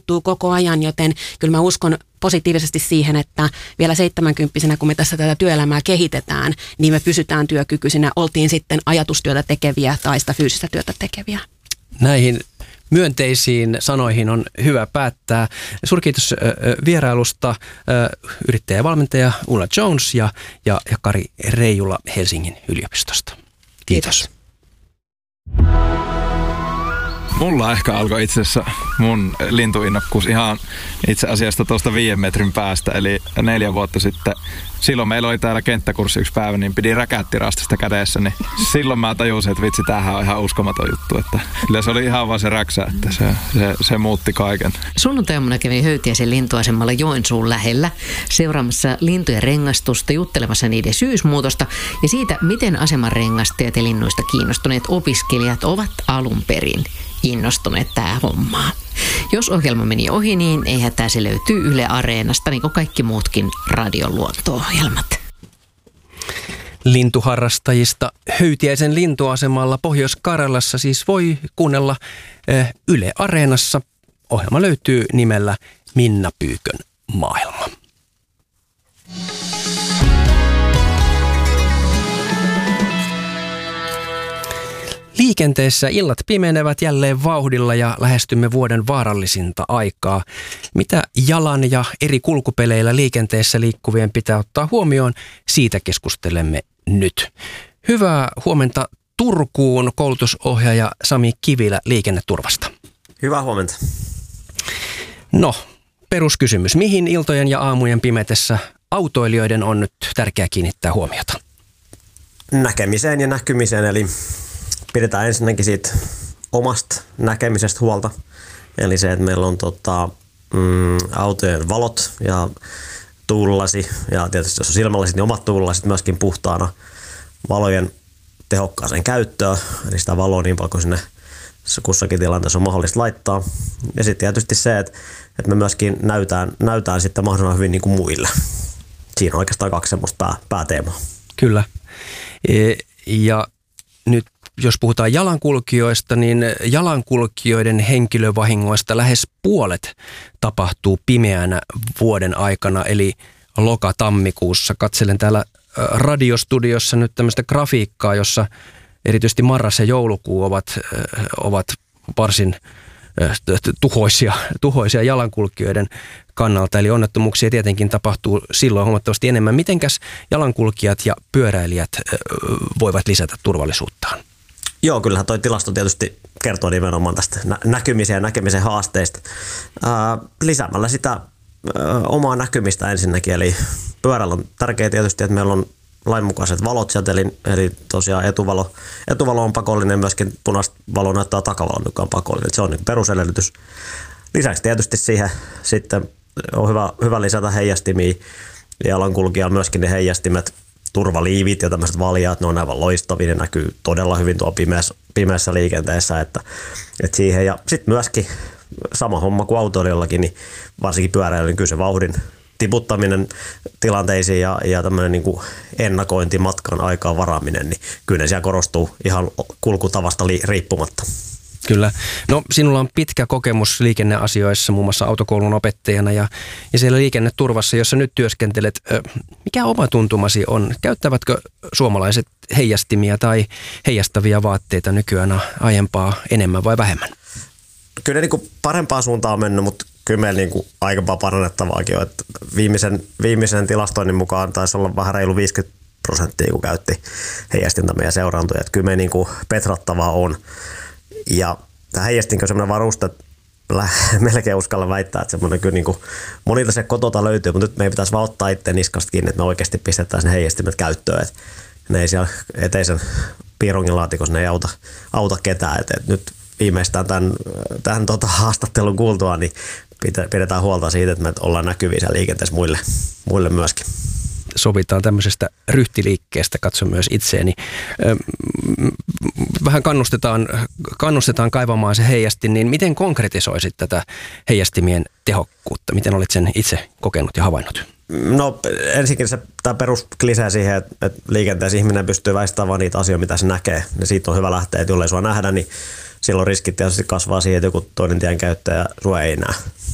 muuttuu koko ajan, joten kyllä mä uskon positiivisesti siihen, että vielä 70-vuotiaana, kun me tässä tätä työelämää kehitetään, niin me pysytään työkykyisinä, oltiin sitten ajatustyötä tekeviä tai sitä fyysistä työtä tekeviä. Näihin myönteisiin sanoihin on hyvä päättää. Suurkiitos vierailusta yrittäjä ja valmentaja Ulla Jones ja Kari Reijula Helsingin yliopistosta. Kiitos. Mulla ehkä alkoi itse asiassa mun lintuinnokkuus ihan itse asiassa tuosta 5 metrin päästä, eli 4 vuotta sitten. Silloin meillä oli täällä kenttäkurssi yksi päivä, niin pidi räkättirastista kädessä, niin silloin mä tajusin, että vitsi, tämähän on ihan uskomaton juttu. Että kyllä se oli ihan vaan se räksä, että se muutti kaiken. Sunnuntaina kävin Höytiäisen lintuasemalla Joensuun lähellä seuraamassa lintujen rengastusta, juttelemassa niiden syysmuutosta ja siitä, miten aseman rengastajat ja linnuista kiinnostuneet opiskelijat ovat alun perin innostuneet tähän hommaan. Jos ohjelma meni ohi, niin ei hätää, se löytyy Yle Areenasta, niin kuin kaikki muutkin radion luonto-ohjelmat. Lintuharrastajista Höytiäisen lintuasemalla Pohjois-Karjalassa siis voi kuunnella Yle Areenassa. Ohjelma löytyy nimellä Minna Pyykön maailma. Liikenteessä illat pimenevät jälleen vauhdilla ja lähestymme vuoden vaarallisinta aikaa. Mitä jalan ja eri kulkupeleillä liikenteessä liikkuvien pitää ottaa huomioon, siitä keskustelemme nyt. Hyvää huomenta Turkuun, koulutusohjaaja Sami Kivilä Liikenneturvasta. Hyvää huomenta. No, peruskysymys. Mihin iltojen ja aamujen pimetessä autoilijoiden on nyt tärkeää kiinnittää huomiota? Näkemiseen ja näkymiseen, eli pidetään ensinnäkin siitä omasta näkemisestä huolta. Eli se, että meillä on autojen valot ja tuulilasi ja tietysti jos on silmälasit, niin omat tuulilasit myöskin puhtaana, valojen tehokkaaseen käyttöön. Eli sitä valoa niin paljon kuin sinne kussakin tilanteessa on mahdollista laittaa. Ja sitten tietysti se, että me myöskin näytään sitten mahdollisimman hyvin niin kuin muille. Siinä on oikeastaan 2 semmoista pääteemaa. Kyllä. Ja nyt jos puhutaan jalankulkijoista, niin jalankulkijoiden henkilövahingoista lähes puolet tapahtuu pimeänä vuoden aikana, eli loka-tammikuussa. Katselen täällä radiostudiossa nyt tämmöistä grafiikkaa, jossa erityisesti marras ja joulukuu ovat varsin tuhoisia jalankulkijoiden kannalta, eli onnettomuuksia tietenkin tapahtuu silloin huomattavasti enemmän. Mitenkäs jalankulkijat ja pyöräilijät voivat lisätä turvallisuuttaan? Joo, kyllähän toi tilasto tietysti kertoo nimenomaan tästä näkymisen ja näkemisen haasteista. Lisäämällä sitä omaa näkymistä ensinnäkin, eli pyörällä on tärkeää tietysti, että meillä on lainmukaiset valot sieltä, eli tosiaan etuvalo on pakollinen, myöskin punaista valo näyttää takavalon, joka on pakollinen. Se on niin perusedellytys. Lisäksi tietysti siihen sitten on hyvä lisätä heijastimia. Jalankulkijalla myöskin ne heijastimet, turvaliivit ja tämmöiset valjaat, ne on aivan loistavia, ne näkyy todella hyvin tuolla pimeässä liikenteessä. Että siihen. Ja sitten myöskin sama homma kuin autoilijollakin, niin varsinkin pyöräilyllä, niin kyllä se vauhdin tiputtaminen tilanteisiin ja tämmöinen niin kuin ennakointi, matkan aikaan varaaminen, niin kyllä ne siellä korostuu ihan kulkutavasta riippumatta. Kyllä. No sinulla on pitkä kokemus liikenneasioissa, muun muassa autokoulun opettajana ja siellä liikenneturvassa, jossa nyt työskentelet. Mikä oma tuntumasi on? Käyttävätkö suomalaiset heijastimia tai heijastavia vaatteita nykyään aiempaa enemmän vai vähemmän? Kyllä niin kuin parempaan suuntaan on mennyt, mutta kyllä meillä niin kuin aika parannettavaakin on. Että viimeisen tilastoinnin mukaan taisi olla vähän reilu 50%, kun käytti heijastinta meidän seurantoja. Että kyllä me niin kuin petrattavaa on. Ja tämä heijastinko on sellainen varuste, että melkein uskalla väittää, että semmoinen kyllä niin kuin monilta se kotota löytyy, mutta nyt meidän pitäisi vaan ottaa itse niskasta kiinni, että me oikeasti pistettäisiin ne heijastimet käyttöön. Että ne ei siellä eteisen piirongin laatikossa, ne ei auta ketään. Että nyt viimeistään tämän haastattelun kuultua, niin pidetään huolta siitä, että me ollaan näkyviä siellä liikenteessä muille myöskin. Sovitaan tämmöisestä ryhtiliikkeestä, katso myös itseeni. Vähän kannustetaan kaivamaan se heijastin, niin miten konkretisoisit tätä heijastimien tehokkuutta? Miten olit sen itse kokenut ja havainnut? No ensinnäkin tämä perusklisee siihen, että liikenteessä ihminen pystyy väistämään vaan niitä asioita, mitä se näkee. Ja siitä on hyvä lähteä, että jollei sua nähdä, niin silloin riskit tietysti kasvaa siihen, että joku toinen tienkäyttäjä sua ei näe.